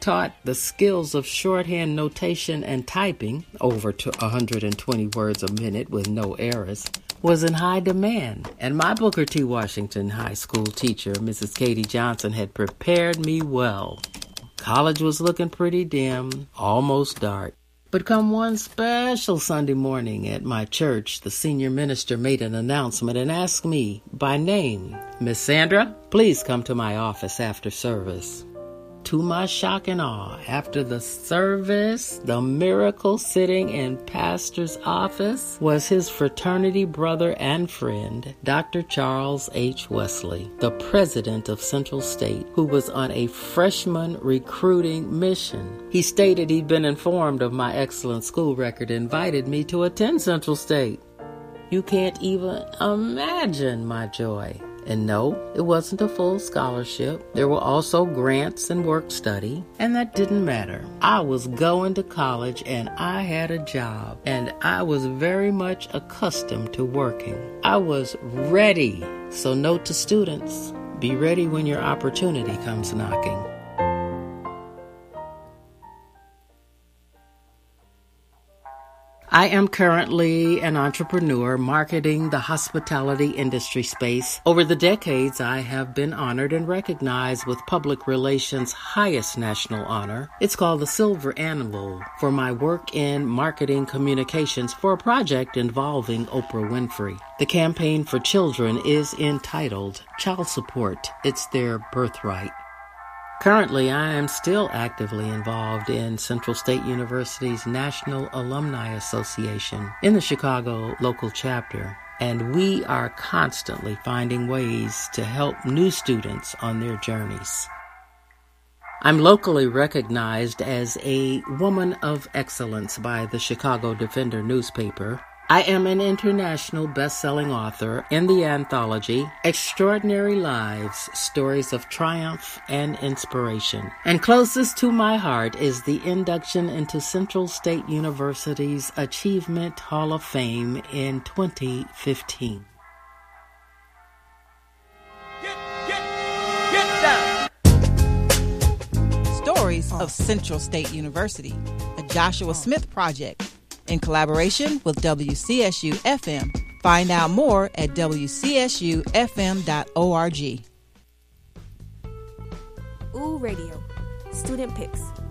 taught the skills of shorthand notation and typing, over to 120 words a minute with no errors, was in high demand. And my Booker T. Washington High School teacher, Mrs. Katie Johnson, had prepared me well. College was looking pretty dim, almost dark. But come one special Sunday morning at my church, the senior minister made an announcement and asked me by name, "Miss Sandra, please come to my office after service." To my shock and awe, after the service, the miracle sitting in pastor's office was his fraternity brother and friend, Dr. Charles H. Wesley, the president of Central State, who was on a freshman recruiting mission. He stated he'd been informed of my excellent school record and invited me to attend Central State. You can't even imagine my joy. And no, it wasn't a full scholarship. There were also grants and work study, and that didn't matter. I was going to college and I had a job, and I was very much accustomed to working. I was ready. So note to students, be ready when your opportunity comes knocking. I am currently an entrepreneur marketing the hospitality industry space. Over the decades, I have been honored and recognized with public relations' highest national honor. It's called the Silver Anvil for my work in marketing communications for a project involving Oprah Winfrey. The campaign for children is entitled Child Support, It's Their Birthright. Currently, I am still actively involved in Central State University's National Alumni Association in the Chicago local chapter, and we are constantly finding ways to help new students on their journeys. I'm locally recognized as a woman of excellence by the Chicago Defender newspaper. I am an international best-selling author in the anthology Extraordinary Lives, Stories of Triumph and Inspiration. And closest to my heart is the induction into Central State University's Achievement Hall of Fame in 2015. Get down! Stories of Central State University, a Joshua Smith project, in collaboration with WCSU-FM. Find out more at WCSUFM.org. Ooh Radio, Student Picks.